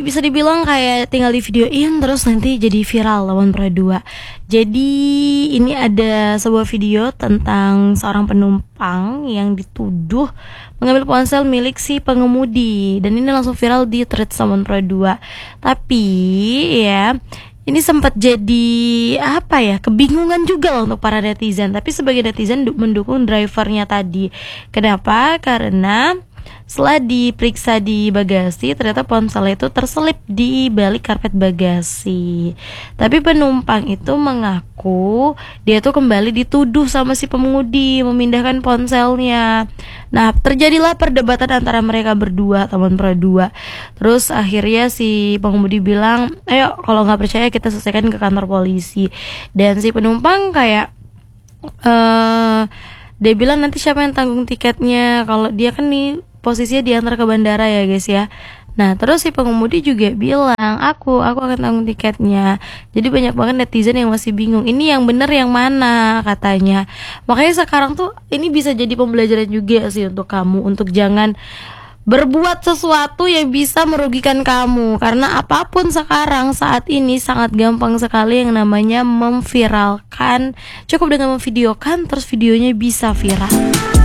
bisa dibilang kayak tinggal di videoin terus nanti jadi viral lawan Pro 2. Jadi ini ada sebuah video tentang seorang penumpang yang dituduh mengambil ponsel milik si pengemudi, dan ini langsung viral di thread Lawan Pro 2. Tapi ya, ini sempat jadi apa ya, kebingungan juga loh untuk para netizen. Tapi sebagai netizen mendukung drivernya tadi. Kenapa? Karena setelah diperiksa di bagasi, ternyata ponsel itu terselip di balik karpet bagasi. Tapi penumpang itu mengaku dia tuh kembali dituduh sama si pengemudi memindahkan ponselnya. Nah, terjadilah perdebatan antara mereka berdua, teman Pro 2. Terus akhirnya si pengemudi bilang, ayo kalau nggak percaya kita selesaikan ke kantor polisi. Dan si penumpang kayak dia bilang nanti siapa yang tanggung tiketnya, kalau dia kan nih posisinya diantar ke bandara ya guys ya. Nah terus si pengemudi juga bilang aku akan tanggung tiketnya. Jadi banyak banget netizen yang masih bingung ini yang bener yang mana katanya. Makanya sekarang tuh ini bisa jadi pembelajaran juga sih untuk kamu, untuk jangan berbuat sesuatu yang bisa merugikan kamu, karena apapun sekarang saat ini sangat gampang sekali yang namanya memviralkan. Cukup dengan memvideokan terus videonya bisa viral.